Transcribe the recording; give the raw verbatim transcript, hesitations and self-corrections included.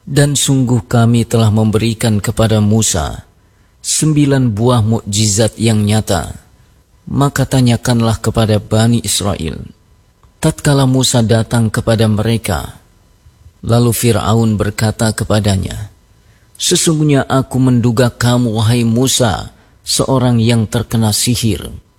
Dan sungguh kami telah memberikan kepada Musa sembilan buah mukjizat yang nyata. Maka tanyakanlah kepada Bani Israel, tatkala Musa datang kepada mereka. Lalu Fir'aun berkata kepadanya, sesungguhnya aku menduga kamu, wahai Musa, seorang yang terkena sihir.